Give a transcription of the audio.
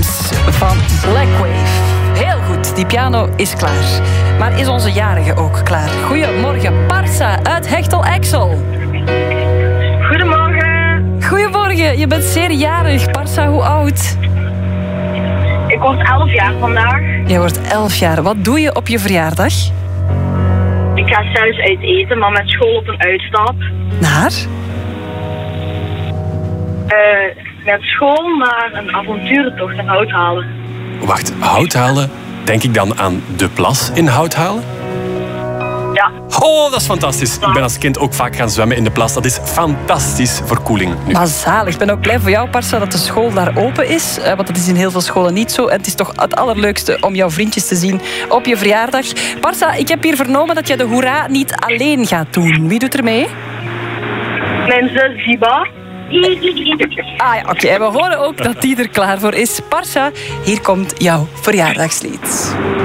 Dreams van Blackwave. Heel goed, die piano is klaar. Maar is onze jarige ook klaar? Goedemorgen, Parsa uit Hechtel-Exel. Goedemorgen. Goedemorgen, je bent zeer jarig. Parsa, hoe oud? Ik word 11 jaar vandaag. Je wordt 11 jaar. Wat doe je op je verjaardag? Ik ga zelfs uit eten, maar met school op een uitstap. Naar? Met school naar een avonturentocht in Houthalen. Wacht, Houthalen? Denk ik dan aan de plas in Houthalen? Ja. Oh, dat is fantastisch. Ik ben als kind ook vaak gaan zwemmen in de plas. Dat is fantastisch voor koeling nu. Maar zalig. Ik ben ook blij voor jou, Parsa, dat de school daar open is. Want dat is in heel veel scholen niet zo. En het is toch het allerleukste om jouw vriendjes te zien op je verjaardag. Parsa, ik heb hier vernomen dat je de hoera niet alleen gaat doen. Wie doet er mee? Mijn zus Ziba. Ah ja, oké. En we horen ook dat die er klaar voor is. Parsa, hier komt jouw verjaardagslied.